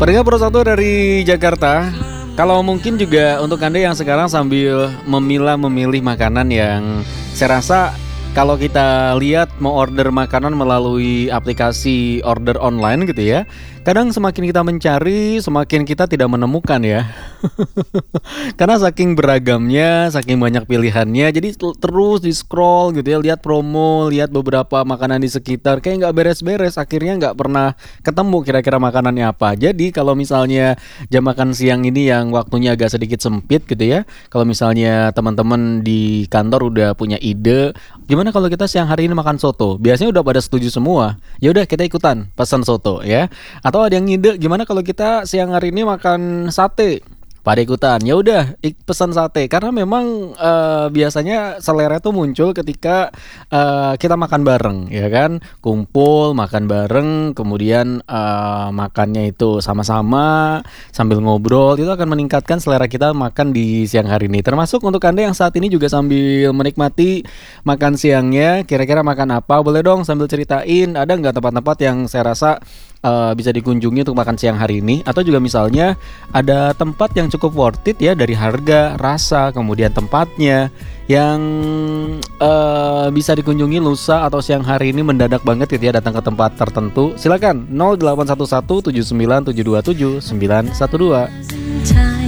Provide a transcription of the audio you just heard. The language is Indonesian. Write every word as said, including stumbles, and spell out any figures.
Pendengar Pro satu dari Jakarta, kalau mungkin juga untuk Anda yang sekarang sambil memilah memilih makanan yang saya rasa kalau kita lihat mau order makanan melalui aplikasi order online gitu ya, kadang semakin kita mencari semakin kita tidak menemukan ya. Karena saking beragamnya, saking banyak pilihannya, jadi terus di scroll gitu ya, lihat promo, lihat beberapa makanan di sekitar, kayak nggak beres-beres, akhirnya nggak pernah ketemu kira-kira makanannya apa. Jadi kalau misalnya jam makan siang ini yang waktunya agak sedikit sempit gitu ya, kalau misalnya teman-teman di kantor udah punya ide, gimana kalau kita siang hari ini makan soto? Biasanya udah pada setuju semua. Ya udah kita ikutan pesan soto ya. Atau ada yang ngide, gimana kalau kita siang hari ini makan sate? Pada ikutan, ya udah pesan sate karena memang uh, biasanya selera tuh muncul ketika uh, kita makan bareng, ya kan, kumpul makan bareng, kemudian uh, makannya itu sama-sama sambil ngobrol, itu akan meningkatkan selera kita makan di siang hari ini. Termasuk untuk Anda yang saat ini juga sambil menikmati makan siangnya, kira-kira makan apa? Boleh dong sambil ceritain, ada nggak tempat-tempat yang saya rasa Uh, bisa dikunjungi untuk makan siang hari ini, atau juga misalnya ada tempat yang cukup worth it ya dari harga, rasa, kemudian tempatnya yang uh, bisa dikunjungi lusa atau siang hari ini mendadak banget gitu ya datang ke tempat tertentu. Silakan nol delapan satu satu tujuh sembilan tujuh dua tujuh sembilan satu dua.